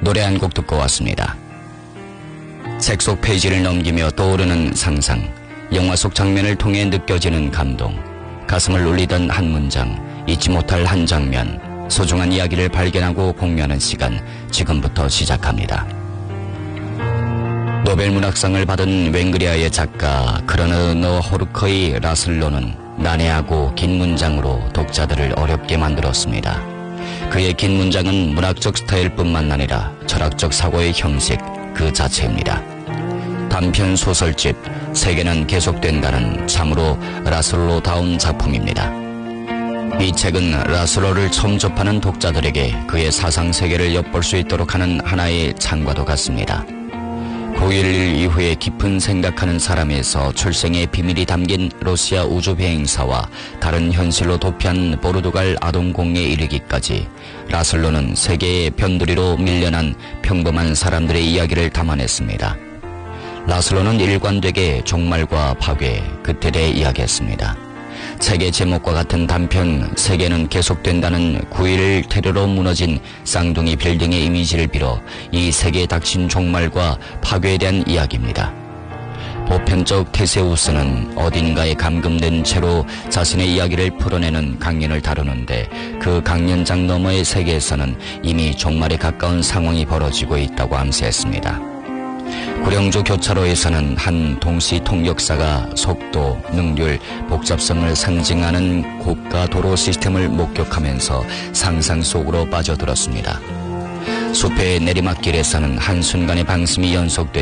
노래 한 곡 듣고 왔습니다. 책 속 페이지를 넘기며 떠오르는 상상, 영화 속 장면을 통해 느껴지는 감동, 가슴을 울리던 한 문장, 잊지 못할 한 장면, 소중한 이야기를 발견하고 공유하는 시간, 지금부터 시작합니다. 노벨 문학상을 받은 웽그리아의 작가 크르너 호르커의 라슬로는 난해하고 긴 문장으로 독자들을 어렵게 만들었습니다. 그의 긴 문장은 문학적 스타일뿐만 아니라 철학적 사고의 형식 그 자체입니다. 단편 소설집 세계는 계속된다는 참으로 라슬로다운 작품입니다. 이 책은 라슬로를 처음 접하는 독자들에게 그의 사상세계를 엿볼 수 있도록 하는 하나의 창과도 같습니다. 9.11 이후에 깊은 생각하는 사람에서 출생의 비밀이 담긴 러시아 우주비행사와 다른 현실로 도피한 포르투갈 아동공에 이르기까지 라슬로는 세계의 변두리로 밀려난 평범한 사람들의 이야기를 담아냈습니다. 라슬로는 일관되게 종말과 파괴, 그때에 대해 이야기했습니다. 책의 제목과 같은 단편 세계는 계속된다는 9.11 테러로 무너진 쌍둥이 빌딩의 이미지를 빌어 이 세계에 닥친 종말과 파괴에 대한 이야기입니다. 보편적 테세우스는 어딘가에 감금된 채로 자신의 이야기를 풀어내는 강연을 다루는데 그 강연장 너머의 세계에서는 이미 종말에 가까운 상황이 벌어지고 있다고 암시했습니다. 구룡조 교차로에서는 한 동시 통역사가 속도, 능률, 복잡성을 상징하는 고가 도로 시스템을 목격하면서 상상 속으로 빠져들었습니다. 숲의 내리막길에서는 한순간의 방심이 연속되지